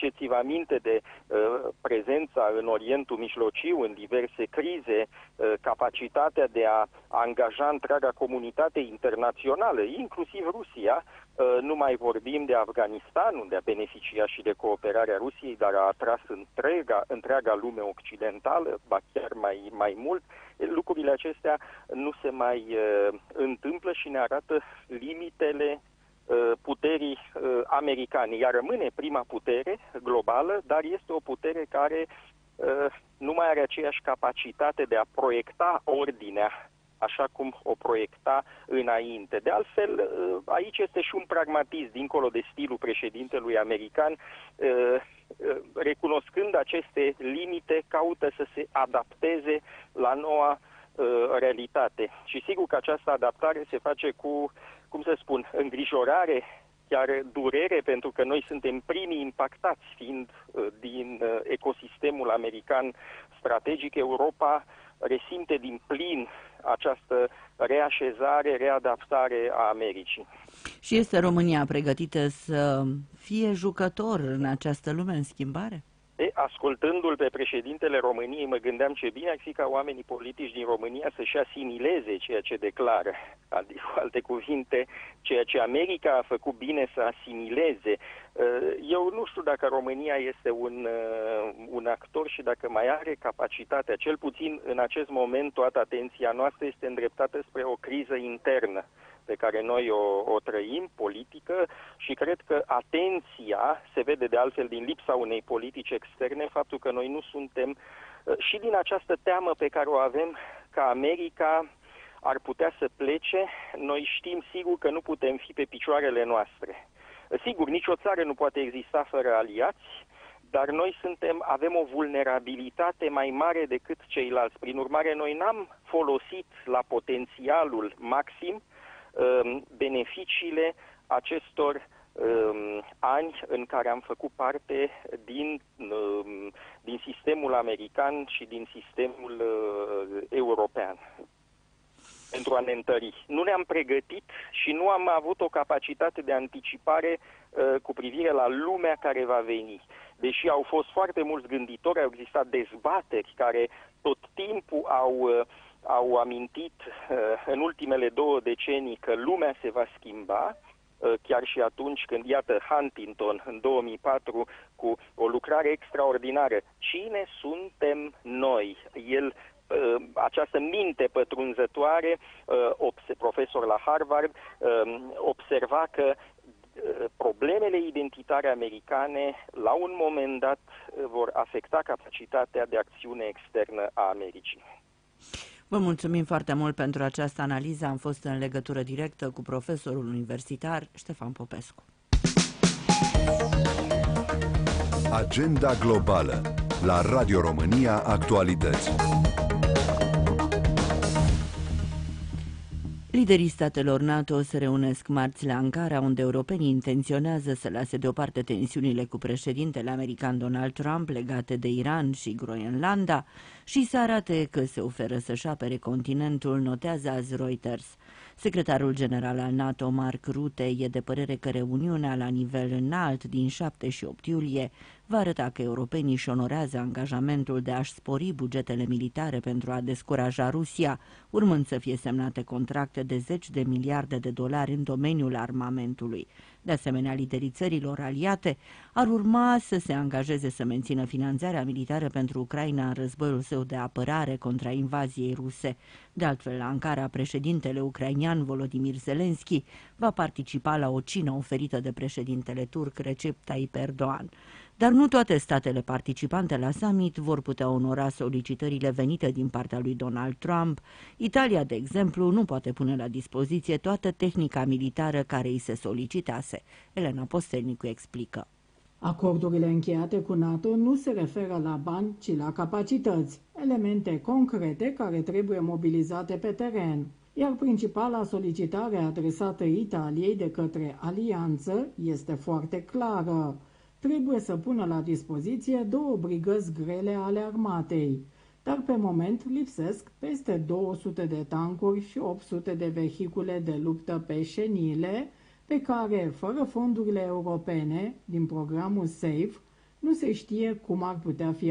aduceți-vă aminte de prezența în Orientul Mijlociu, în diverse crize, capacitatea de a angaja întreaga comunitate internațională, inclusiv Rusia. Nu mai vorbim de Afganistan, unde a beneficiat și de cooperarea Rusiei, dar a atras întreaga lume occidentală, ba chiar mai mult. Lucrurile acestea nu se mai întâmplă și ne arată limitele puterii americane. Ea rămâne prima putere globală, dar este o putere care nu mai are aceeași capacitate de a proiecta ordinea așa cum o proiecta înainte. De altfel, aici este și un pragmatism, dincolo de stilul președintelui american, recunoscând aceste limite, caută să se adapteze la noua realitate. Și sigur că această adaptare se face cu, îngrijorare, chiar durere, pentru că noi suntem primii impactați, fiind din ecosistemul american strategic. Europa resimte din plin această reașezare, readaptare a Americii. Și este România pregătită să fie jucător în această lume în schimbare? Ascultându-l pe președintele României, mă gândeam ce bine ar fi ca oamenii politici din România să-și asimileze ceea ce declară. Adică, cu alte cuvinte, ceea ce America a făcut bine să asimileze. Eu nu știu dacă România este un actor și dacă mai are capacitatea. Cel puțin în acest moment toată atenția noastră este îndreptată spre o criză internă pe care noi o trăim, politică, și cred că atenția se vede de altfel din lipsa unei politici externe, faptul că noi nu suntem, și din această teamă pe care o avem că America ar putea să plece. Noi știm sigur că nu putem fi pe picioarele noastre. Sigur, nicio țară nu poate exista fără aliați, dar noi avem o vulnerabilitate mai mare decât ceilalți. Prin urmare, noi n-am folosit la potențialul maxim beneficiile acestor ani în care am făcut parte din sistemul american și din sistemul european pentru a ne întări. Nu ne-am pregătit și nu am avut o capacitate de anticipare cu privire la lumea care va veni. Deși au fost foarte mulți gânditori, au existat dezbateri care tot timpul au amintit în ultimele 2 decenii că lumea se va schimba, chiar și atunci când, iată, Huntington în 2004 cu o lucrare extraordinară. Cine suntem noi? Această minte pătrunzătoare, profesor la Harvard, observa că problemele identitare americane la un moment dat vor afecta capacitatea de acțiune externă a Americii. Vă mulțumim foarte mult pentru această analiză. Am fost în legătură directă cu profesorul universitar Ștefan Popescu. Agenda globală la Radio România Actualități. Liderii statelor NATO se reunesc marți la Ankara, unde europenii intenționează să lase deoparte tensiunile cu președintele american Donald Trump legate de Iran și Groenlanda și să arate că se oferă să-și apere continentul, notează azi Reuters. Secretarul general al NATO, Mark Rutte, e de părere că reuniunea la nivel înalt din 7 și 8 iulie va arăta că europenii își onorează angajamentul de a-și spori bugetele militare pentru a descuraja Rusia, urmând să fie semnate contracte de $10 de miliarde în domeniul armamentului. De asemenea, liderii țărilor aliate ar urma să se angajeze să mențină finanțarea militară pentru Ucraina în războiul său de apărare contra invaziei ruse. De altfel, la Ankara, președintele ucrainian Volodymyr Zelensky va participa la o cină oferită de președintele turc Recep Tayyip Erdogan. Dar nu toate statele participante la summit vor putea onora solicitările venite din partea lui Donald Trump. Italia, de exemplu, nu poate pune la dispoziție toată tehnica militară care îi se solicitase. Elena Postelnicu explică. Acordurile încheiate cu NATO nu se referă la bani, ci la capacități, elemente concrete care trebuie mobilizate pe teren. Iar principala solicitare adresată Italiei de către alianță este foarte clară. Trebuie să pună la dispoziție 2 brigăzi grele ale armatei, dar pe moment lipsesc peste 200 de tancuri și 800 de vehicule de luptă pe șenile, pe care, fără fondurile europene din programul SAFE, nu se știe cum ar putea fi